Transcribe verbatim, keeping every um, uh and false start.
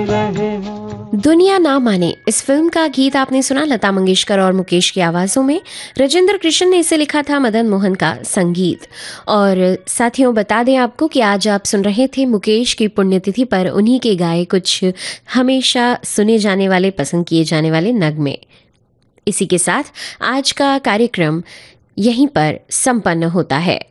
दुनिया ना माने इस फिल्म का गीत आपने सुना लता मंगेशकर और मुकेश की आवाज़ों में। राजेंद्र कृष्ण ने इसे लिखा था, मदन मोहन का संगीत। और साथियों, बता दें आपको कि आज आप सुन रहे थे मुकेश की पुण्यतिथि पर उन्हीं के गाए कुछ हमेशा सुने जाने वाले, पसंद किए जाने वाले नगमे। इसी के साथ आज का कार्यक्रम यहीं पर संपन्न होता है।